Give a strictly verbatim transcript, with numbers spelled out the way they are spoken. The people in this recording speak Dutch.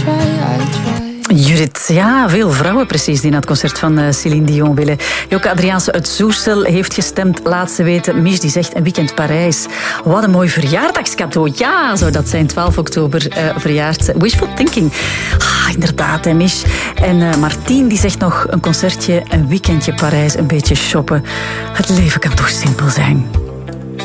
try, I try. Judith, ja, veel vrouwen precies die naar het concert van uh, Céline Dion willen. Joke Adriaanse uit Soersel heeft gestemd, laat ze weten. Mich die zegt een weekend Parijs. Wat een mooi verjaardagscadeau. Ja, zou dat zijn, twaalf oktober uh, verjaard. Wishful thinking. Ah, inderdaad, hè, Mich. En uh, Martien die zegt nog een concertje, een weekendje Parijs, een beetje shoppen. Het leven kan toch simpel zijn.